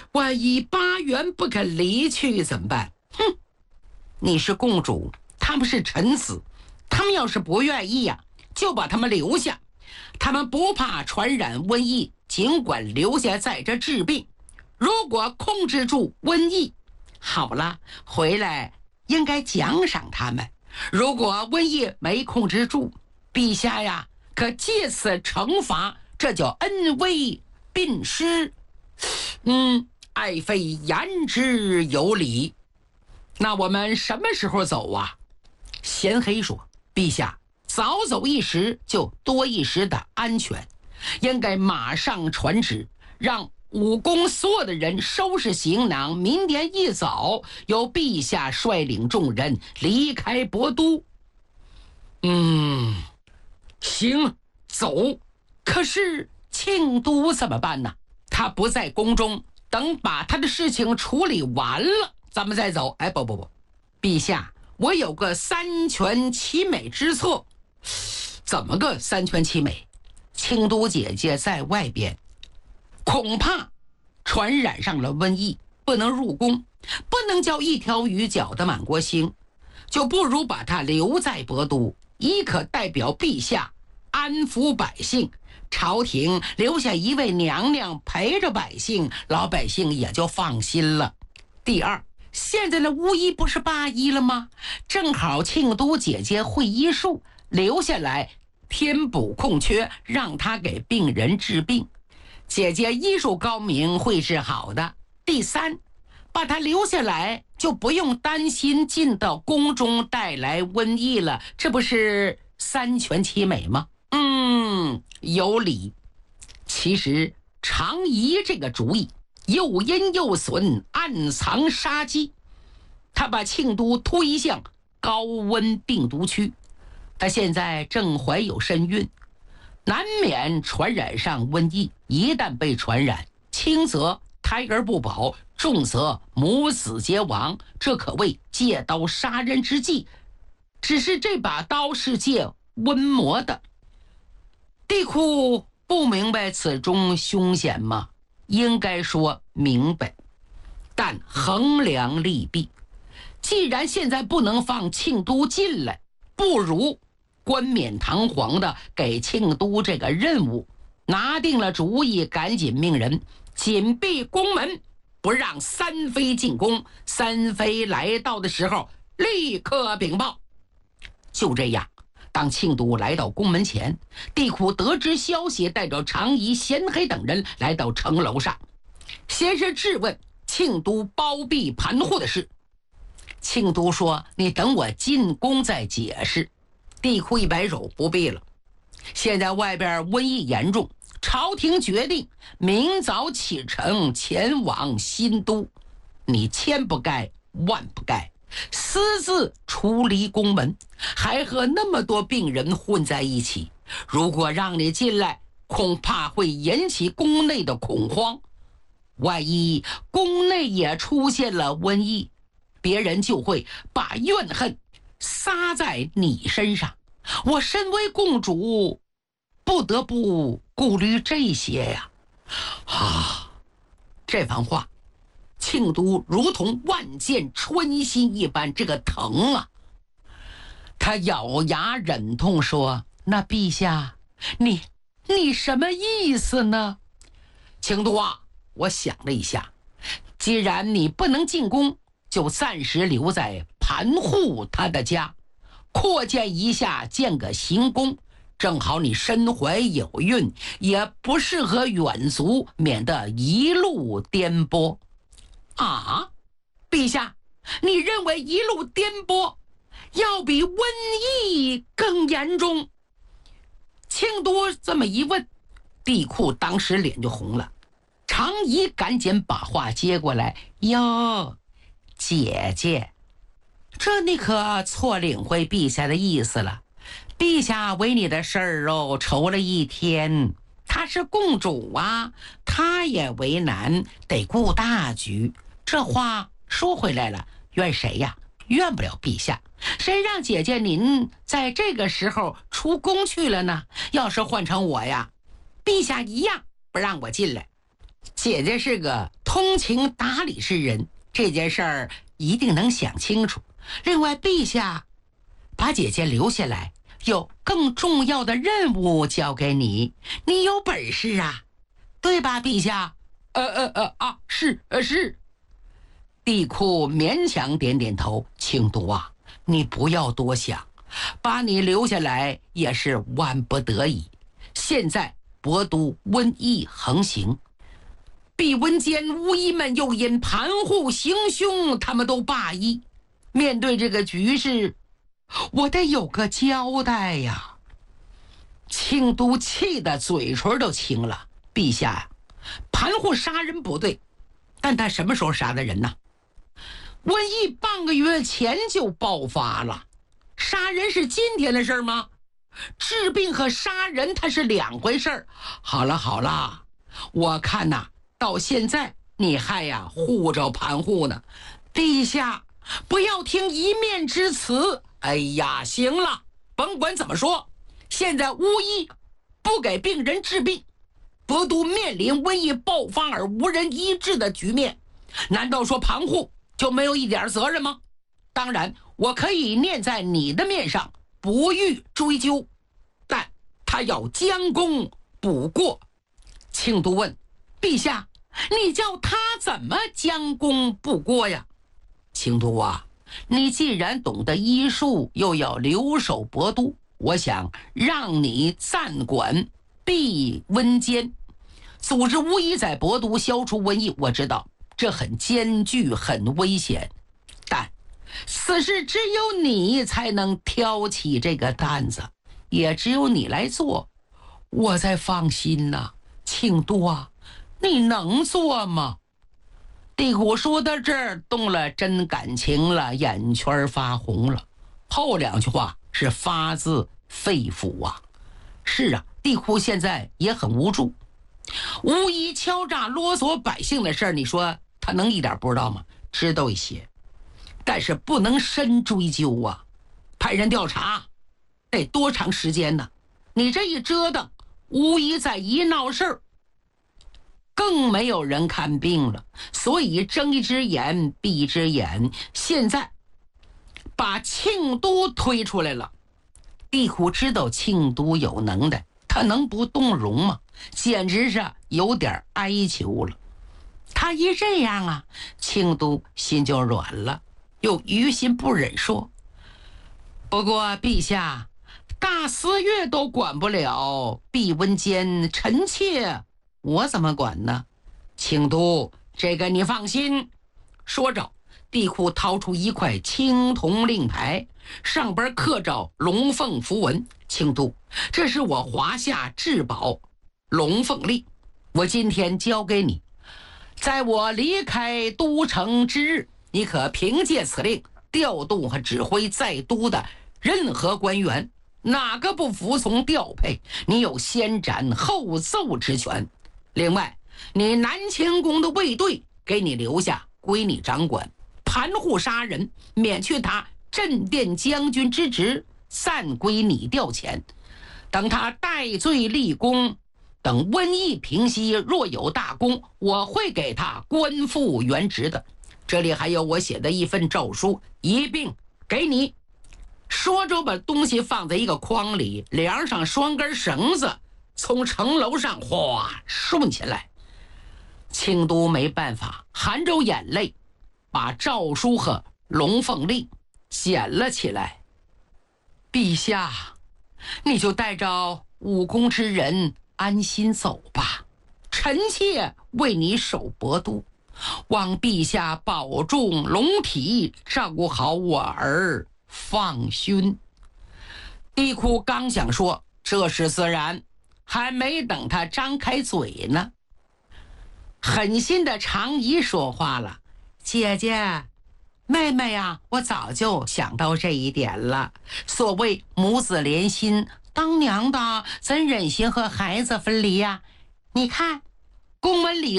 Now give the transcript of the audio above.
万一八元不肯离去怎么办？哼，你是公主，他们是臣子，他们要是不愿意呀，就把他们留下。他们不怕传染瘟疫，尽管留下在这治病。如果控制住瘟疫，好了，回来应该奖赏他们。如果瘟疫没控制住，陛下呀，可借此惩罚，这叫恩威并施。爱妃言之有理。那我们什么时候走啊？贤黑说，陛下，早走一时就多一时的安全，应该马上传旨，让武功所有的人收拾行囊，明天一早由陛下率领众人离开博都。行，走。可是庆都怎么办呢？他不在宫中，等把他的事情处理完了，咱们再走。不，陛下，我有个三全其美之策。怎么个三全其美？庆都姐姐在外边，恐怕传染上了瘟疫，不能入宫，不能叫一条鱼搅得满锅腥，就不如把她留在博都，亦可代表陛下安抚百姓。朝廷留下一位娘娘陪着百姓，老百姓也就放心了。第二，现在的巫医不是罢医了吗？正好庆都姐姐会医术，留下来填补空缺，让她给病人治病。姐姐医术高明，会治好的。第三，把她留下来，就不用担心进到宫中带来瘟疫了，这不是三全其美吗？有理。其实常宜这个主意又阴又损，暗藏杀机。他把庆都推向高温病毒区，他现在正怀有身孕，难免传染上瘟疫。一旦被传染，轻则胎儿不保，重则母子皆亡，这可谓借刀杀人之计。只是这把刀是借温磨的。帝喾不明白此中凶险吗？应该说明白，但衡量利弊。既然现在不能放庆都进来，不如冠冕堂皇的给庆都这个任务。拿定了主意，赶紧命人紧闭宫门，不让三妃进宫。三妃来到的时候，立刻禀报。就这样，当庆都来到宫门前，帝喾得知消息，带着常宜、贤黑等人来到城楼上，先是质问庆都包庇盘户的事。庆都说，你等我进宫再解释。帝喾一摆手，不必了，现在外边瘟疫严重，朝廷决定明早启程前往新都，你千不该万不该私自出离宫门，还和那么多病人混在一起。如果让你进来，恐怕会引起宫内的恐慌，万一宫内也出现了瘟疫，别人就会把怨恨撒在你身上。我身为公主，不得不顾虑这些呀。这番话庆都如同万箭穿心一般，这个疼啊！他咬牙忍痛说，那陛下，你什么意思呢？庆都啊，我想了一下，既然你不能进宫，就暂时留在盘户他的家，扩建一下，建个行宫，正好你身怀有孕，也不适合远足，免得一路颠簸。陛下，你认为一路颠簸要比瘟疫更严重？庆都这么一问，帝喾当时脸就红了。常宜赶紧把话接过来，哟，姐姐，这你可错领会陛下的意思了。陛下为你的事儿愁了一天，她是公主啊，她也为难，得顾大局。这话说回来了，怨谁呀？怨不了陛下，谁让姐姐您在这个时候出宫去了呢？要是换成我呀，陛下一样不让我进来。姐姐是个通情达理之人，这件事儿一定能想清楚。另外，陛下把姐姐留下来，有更重要的任务交给你，你有本事啊，对吧，陛下？是。帝喾勉强点点头。庆都啊，你不要多想，把你留下来也是万不得已。现在博都瘟疫横行，闭温间巫医们又因盘户行凶，他们都罢医。面对这个局势，我得有个交代呀。庆都气得嘴唇都青了。陛下呀，盘户杀人不对，但他什么时候杀的人呢？瘟疫半个月前就爆发了，杀人是今天的事吗？治病和杀人它是两回事儿。好了，我看呐，到现在你还护着盘户呢。陛下不要听一面之词。哎呀，行了，甭管怎么说，现在巫医不给病人治病，博都面临瘟疫爆发而无人医治的局面，难道说盘户就没有一点责任吗？当然，我可以念在你的面上，不予追究，但他要将功补过。庆都问：陛下，你叫他怎么将功补过呀？庆都啊，你既然懂得医术，又要留守博都，我想让你暂管闭瘟间，组织巫医在博都消除瘟疫。我知道这很艰巨，很危险，但此事只有你才能挑起这个担子，也只有你来做，我才放心呐。庆都啊，你能做吗？帝喾说到这儿动了真感情了，眼圈发红了，后两句话是发自肺腑啊。是啊，帝喾现在也很无助，巫医敲诈勒索百姓的事儿，你说他能一点不知道吗？知道一些，但是不能深追究啊。派人调查得多长时间呢？你这一折腾，巫医再一闹事儿，更没有人看病了。所以睁一只眼闭一只眼，现在把庆都推出来了。帝喾知道庆都有能耐，他能不动容吗？简直是有点哀求了。他一这样啊，庆都心就软了，又于心不忍说：不过陛下，大司乐都管不了，闭温间臣妾我怎么管呢？庆都，这个你放心。说着，帝喾掏出一块青铜令牌，上边刻着龙凤符文。庆都，这是我华夏至宝龙凤令，我今天交给你，在我离开都城之日，你可凭借此令调动和指挥在都的任何官员，哪个不服从调配，你有先斩后奏之权。另外，你南清宫的卫队给你留下，归你掌管。盘户杀人，免去他镇殿将军之职，暂归你调遣。等他戴罪立功，等瘟疫平息，若有大功，我会给他官复原职的。这里还有我写的一份诏书，一并给你。说着把东西放在一个筐里，梁上双根绳子从城楼上哗顺起来。庆都没办法，含着眼泪把诏书和龙凤令捡了起来。陛下，你就带着武功之人安心走吧，臣妾为你守博都，望陛下保重龙体，照顾好我儿放勋。帝喾刚想说这是自然，还没等他张开嘴呢，狠心的常仪说话了：姐姐，妹妹呀，我早就想到这一点了。所谓母子连心，当娘的怎忍心和孩子分离呀？你看，宫门里